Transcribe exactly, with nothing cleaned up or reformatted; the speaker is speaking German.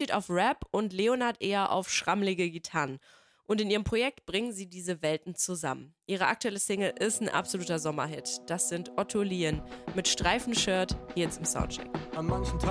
steht auf Rap und Leonard eher auf schrammelige Gitarren. Und in ihrem Projekt bringen sie diese Welten zusammen. Ihre aktuelle Single ist ein absoluter Sommerhit. Das sind Otto Lien mit Streifenshirt hier jetzt im Soundcheck. An manchen